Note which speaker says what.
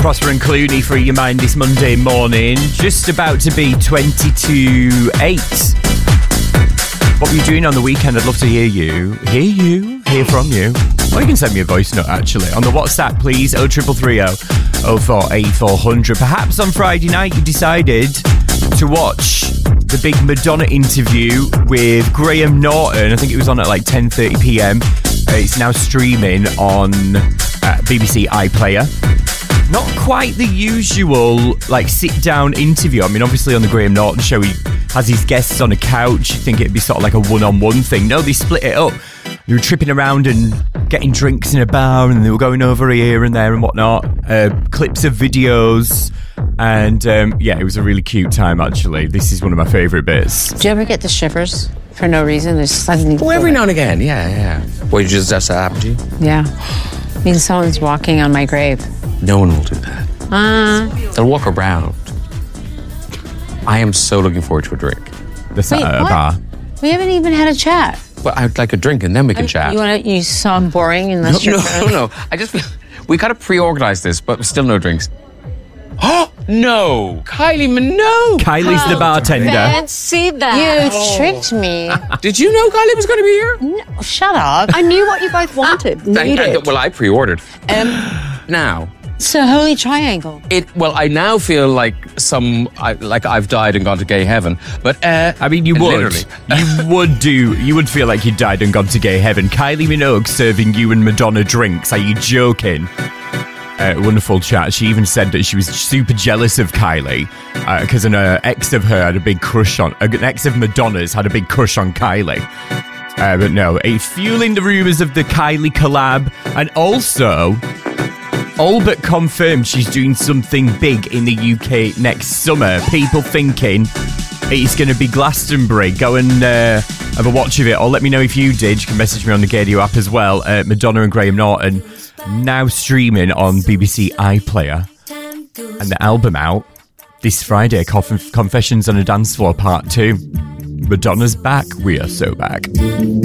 Speaker 1: Prosper and Clooney for Your Mind this Monday morning. Just about to be 22:08. What were you doing on the weekend? I'd love to hear from you. Or you can send me a voice note, actually, on the WhatsApp, please, 0330 048400. Perhaps on Friday night you decided to watch the big Madonna interview with Graham Norton. I think it was on at like 10:30pm. It's now streaming on BBC iPlayer. Not quite the usual, like, sit-down interview. I mean, obviously on the Graham Norton show, he has his guests on a couch. You think it'd be sort of like a one-on-one thing. No, they split it up. They were tripping around and getting drinks in a bar, and they were going over here and there and whatnot. Clips of videos. And, it was a really cute time, actually. This is one of my favourite bits.
Speaker 2: Do you ever get the shivers for no reason? There's suddenly...
Speaker 3: Oh, every now and again, yeah. Well, that's happened to you?
Speaker 2: Yeah. I mean, someone's walking on my grave.
Speaker 3: No one will do that. They'll walk around. I am so looking forward to a drink.
Speaker 1: Wait, at a bar.
Speaker 2: We haven't even had a chat.
Speaker 3: Well, I'd like a drink and then we can chat.
Speaker 2: You sound boring unless you're...
Speaker 3: No. I just... We gotta pre-organise this, but still no drinks. Oh, no! Kylie Minogue!
Speaker 1: Kylie's the bartender.
Speaker 4: Can't see that.
Speaker 2: You tricked me.
Speaker 3: Did you know Kylie was going to be here?
Speaker 2: No, shut up.
Speaker 4: I knew what you both wanted. Needed.
Speaker 3: Well, I pre-ordered. Now...
Speaker 2: It's a holy triangle.
Speaker 3: I now feel like I've died and gone to gay heaven. But
Speaker 1: I mean, you would. You would feel like you died and gone to gay heaven. Kylie Minogue serving you and Madonna drinks. Are you joking? Wonderful chat. She even said that she was super jealous of Kylie because an ex of her had a big crush on... An ex of Madonna's had a big crush on Kylie. But no, fueling the rumours of the Kylie collab, and also... all but confirmed she's doing something big in the UK next summer. People thinking it's going to be Glastonbury. Go and have a watch of it, or let me know if you did. You can message me on the Gadio app as well. Madonna and Graham Norton now streaming on BBC iPlayer. And the album out this Friday, Confessions on a Dance Floor Part 2. Madonna's back. We are so back.